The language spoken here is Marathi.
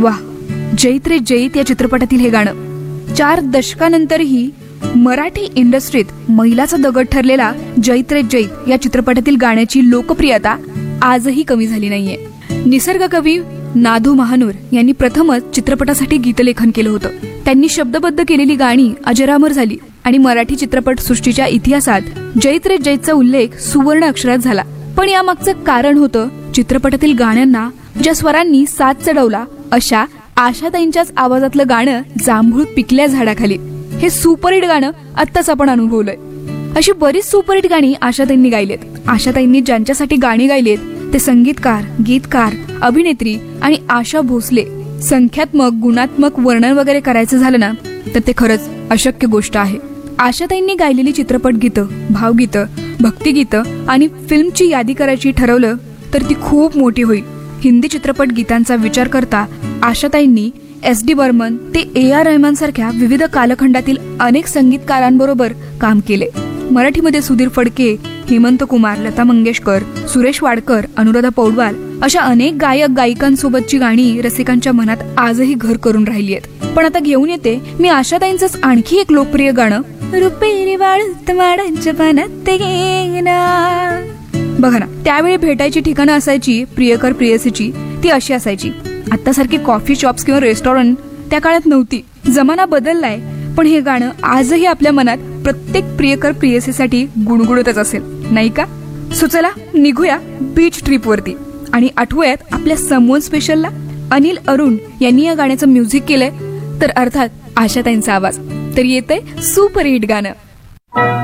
वाह, जैत रे जैत या चित्रपटातील हे गाणं 4 दशकानंतरही मराठी इंडस्ट्रीत मैलाचा दगड ठरलेला जैत रे जैत या चित्रपटातील गाण्याची लोकप्रियता आजही कमी झाली नाहीये. निसर्ग कवी नादू महानूर यांनी प्रथमच चित्रपटासाठी गीतलेखन केलं होतं. त्यांनी शब्दबद्ध केलेली गाणी अजरामर झाली आणि मराठी चित्रपट सृष्टीच्या इतिहासात जैत रे जैतचा उल्लेख सुवर्ण अक्षरात झाला. पण यामागचं कारण होतं चित्रपटातील गाण्यांना ज्या स्वरांनी साथ चढवला अशा आशाताईंच्याच आवाजातलं गाणं जांभूळ पिकल्या झाडाखाली. हे सुपरहिट गाणं आत्ताच आपण अनुभवलंय. अशी बरीच सुपरहिट गाणी आशाताईंनी गायलेत. आशाताईंनी ज्यांच्यासाठी गाणी गायलेत ते संगीतकार, गीतकार, अभिनेत्री आणि आशा भोसले. संख्यात्मक गुणात्मक वर्णन वगैरे करायचं झालं ना तर ते खरंच अशक्य गोष्ट आहे. आशाताईंनी गायलेली चित्रपट गीतं, भावगीतं, भक्तिगीतं आणि फिल्मची यादी करायची ठरवलं तर ती खूप मोठी होईल. हिंदी चित्रपट गीतांचा विचार करता आशाताईंनी SD बर्मन ते AR रहमान सारख्या विविध कालखंडातील अनेक संगीतकारांबरोबर काम केले. मराठीमध्ये सुधीर फडके, हेमंत कुमार, लता मंगेशकर, सुरेश वाडकर, अनुराधा पौडवाल अशा अनेक गायक गायिकांसोबतची गाणी रसिकांच्या मनात आजही घर करून राहिली आहेत. पण आता घेऊन येते मी आशाताईंचंच आणखी एक लोकप्रिय गाणं, रुपेरी वाळूत माडांच्या पानात गेला. बघा ना, त्यावेळी भेटायची ठिकाणं असायची प्रियकर प्रेयसीची, ती अशी असायची. आत्तासारखी कॉफी शॉप्स किंवा रेस्टॉरंट त्या काळात नव्हती. जमाना बदललाय पण हे गाणं आजही आपल्या मनात प्रत्येक प्रियकर प्रेयसीसाठी गुणगुणतच असेल, नाही का? सो चला निघूया बीच ट्रिप वरती आणि आठवूयात आपल्या समवन स्पेशलला. अनिल अरुण यांनी या गाण्याचं म्युझिक केलंय तर अर्थात आशाताईंचा आवाज. तर येतंय सुपरहिट गाणं.